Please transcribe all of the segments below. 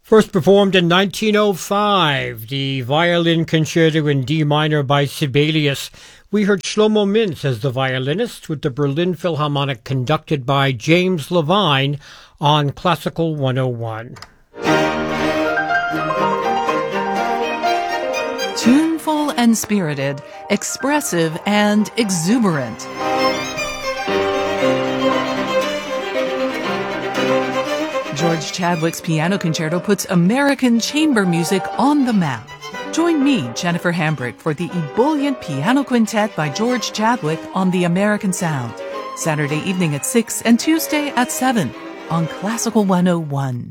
First performed in 1905, the Violin Concerto in D minor by Sibelius. We heard Shlomo Mintz as the violinist with the Berlin Philharmonic conducted by James Levine on Classical 101. Tuneful and spirited, expressive and exuberant. George Chadwick's Piano Concerto puts American chamber music on the map. Join me, Jennifer Hambrick, for the ebullient piano quintet by George Chadwick on the American Sound. Saturday evening at 6 and Tuesday at 7 on Classical 101.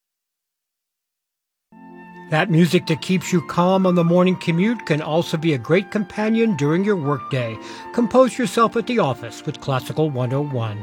That music that keeps you calm on the morning commute can also be a great companion during your workday. Compose yourself at the office with Classical 101.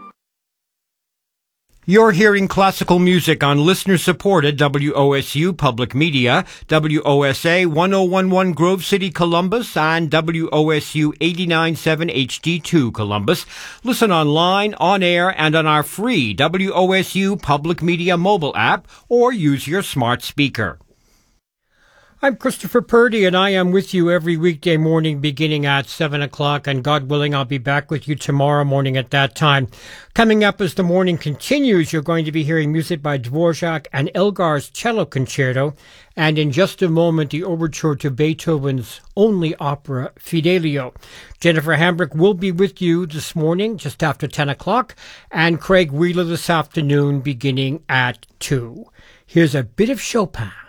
You're hearing classical music on listener-supported WOSU Public Media, WOSA 1011 Grove City, Columbus, and WOSU 897 HD2 Columbus. Listen online, on air, and on our free WOSU Public Media mobile app, or use your smart speaker. I'm Christopher Purdy, and I am with you every weekday morning beginning at 7 o'clock, and God willing, I'll be back with you tomorrow morning at that time. Coming up as the morning continues, you're going to be hearing music by Dvorak and Elgar's Cello Concerto, and in just a moment, the overture to Beethoven's only opera, Fidelio. Jennifer Hambrick will be with you this morning, just after 10 o'clock, and Craig Wheeler this afternoon beginning at 2. Here's a bit of Chopin.